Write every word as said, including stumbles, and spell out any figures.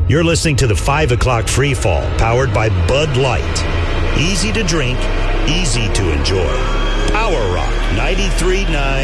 You're listening to the five o'clock Free Fall, powered by Bud Light. Easy to drink, easy to enjoy. Power Rock ninety-three point nine.